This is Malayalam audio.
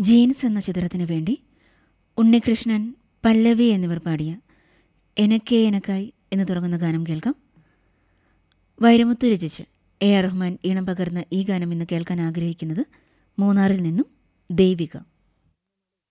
ജീൻസ് എന്ന ചിത്രത്തിനു വേണ്ടി ഉണ്ണികൃഷ്ണൻ, പല്ലവി എന്നിവർ പാടിയ എനക്കേ എനക്കായി എന്ന് തുടങ്ങുന്ന ഗാനം കേൾക്കാം. വൈരമുത്തു രചിച്ച് എ ആർ റഹ്മാൻ ഈണം പകർന്ന ഈ ഗാനം ഇന്ന് കേൾക്കാൻ ആഗ്രഹിക്കുന്നത് മൂന്നാറിൽ നിന്നും ദേവിക.